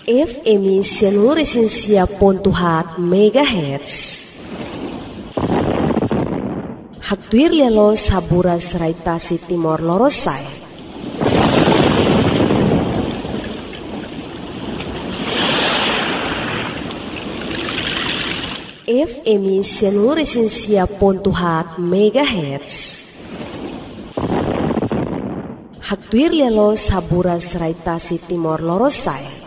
FM 100.4 MHz. Hatuir lialo saburas raitasi Timor Lorosai. FM 100.4 MHz. Hatuir lialo saburas raitasi Timor Lorosai.